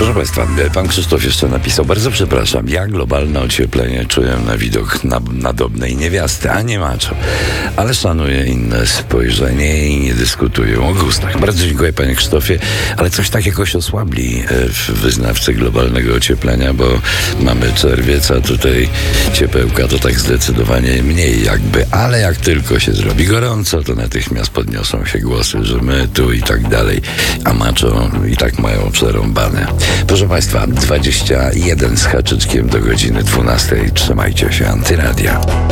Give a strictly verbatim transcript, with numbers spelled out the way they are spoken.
Proszę Państwa, pan Krzysztof jeszcze napisał: bardzo przepraszam, ja globalne ocieplenie czuję na widok na, nadobnej niewiasty, a nie maczo. Ale szanuję inne spojrzenie i nie dyskutuję o gustach. Bardzo dziękuję, panie Krzysztofie, ale coś tak jakoś osłabli wyznawcy globalnego ocieplenia, bo mamy czerwiec, a tutaj ciepełka to tak zdecydowanie mniej jakby, ale jak tylko się zrobi gorąco, to natychmiast podniosą się głosy, że my tu i tak dalej, a maczo i tak mają przerąbane. Proszę Państwa, dwadzieścia jeden z haczyczkiem do godziny dwunastej. Trzymajcie się, Antyradia.